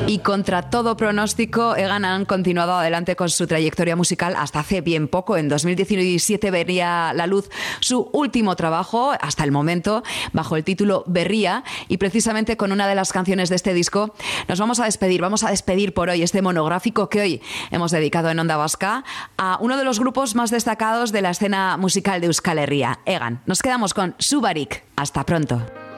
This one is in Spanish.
Y contra todo pronóstico, Egan han continuado adelante con su trayectoria musical hasta hace bien poco. En 2017 vería la luz su último trabajo, hasta el momento, bajo el título Berría. Y precisamente con una de las canciones de este disco nos vamos a despedir por hoy este monográfico que hoy hemos dedicado en Onda Vasca a uno de los grupos más destacados de la escena musical de Euskal Herria, Egan. Nos quedamos con Su Barik. Hasta pronto.